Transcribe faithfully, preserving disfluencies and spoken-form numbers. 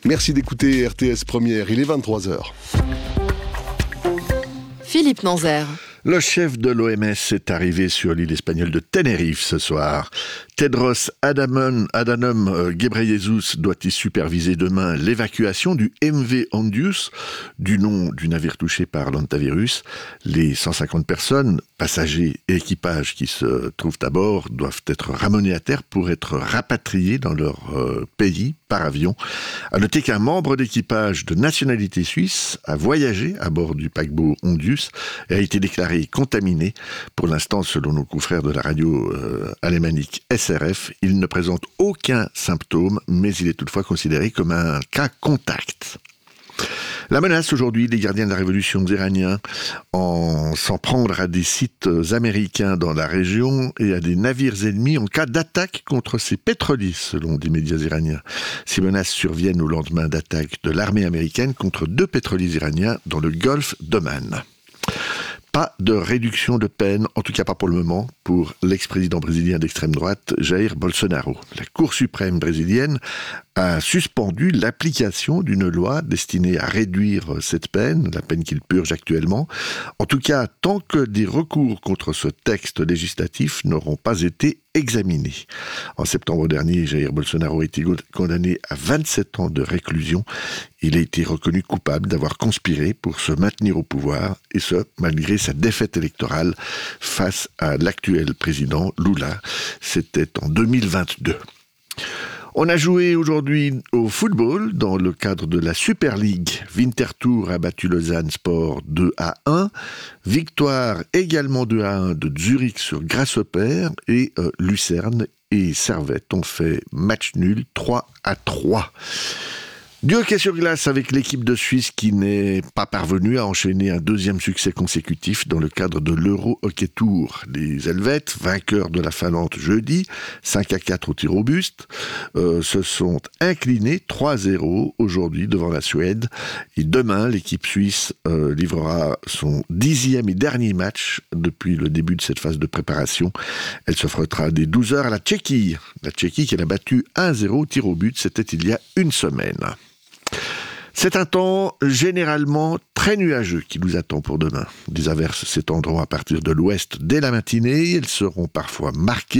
Merci d'écouter R T S Première, il est vingt-trois heures. Philippe Nanzer. Le chef de l'O M S est arrivé sur l'île espagnole de Tenerife ce soir. Tedros Adhanom, Adhanom Ghebreyesus doit y superviser demain l'évacuation du M V Ondius, du nom du navire touché par l'hantavirus. Les cent cinquante personnes, passagers et équipages qui se trouvent à bord doivent être ramenés à terre pour être rapatriés dans leur euh, pays par avion. À noter qu'un membre d'équipage de nationalité suisse a voyagé à bord du paquebot Ondius et a été déclaré contaminé. Pour l'instant, selon nos confrères de la radio euh, alémanique S R F, il ne présente aucun symptôme, mais il est toutefois considéré comme un cas contact. La menace aujourd'hui des gardiens de la révolution iraniens en s'en prendre à des sites américains dans la région et à des navires ennemis en cas d'attaque contre ces pétroliers, selon des médias iraniens. Ces menaces surviennent au lendemain d'attaques de l'armée américaine contre deux pétroliers iraniens dans le golfe d'Oman. Pas de réduction de peine, en tout cas pas pour le moment, pour l'ex-président brésilien d'extrême droite, Jair Bolsonaro. La Cour suprême brésilienne a suspendu l'application d'une loi destinée à réduire cette peine, la peine qu'il purge actuellement. En tout cas, tant que des recours contre ce texte législatif n'auront pas été examinés. En septembre dernier, Jair Bolsonaro a été condamné à vingt-sept ans de réclusion. Il a été reconnu coupable d'avoir conspiré pour se maintenir au pouvoir, et ce, malgré sa défaite électorale face à l'actuel président Lula. C'était en deux mille vingt-deux. On a joué aujourd'hui au football dans le cadre de la Super League. Winterthur a battu Lausanne Sport deux à un. Victoire également deux à un de Zurich sur Grasshopper. Et euh, Lucerne et Servette ont fait match nul trois à trois. Du hockey sur glace avec l'équipe de Suisse qui n'est pas parvenue à enchaîner un deuxième succès consécutif dans le cadre de l'Euro Hockey Tour. Les Helvètes, vainqueurs de la Finlande jeudi, cinq à quatre au tir au buste, euh, se sont inclinés trois à zéro aujourd'hui devant la Suède. Et demain, l'équipe suisse euh, livrera son dixième et dernier match depuis le début de cette phase de préparation. Elle se frottera dès douze heures à la Tchéquie. La Tchéquie qui a battu un à zéro au tir au but, c'était il y a une semaine. C'est un temps généralement très nuageux qui nous attend pour demain. Des averses s'étendront à partir de l'ouest dès la matinée. Elles seront parfois marquées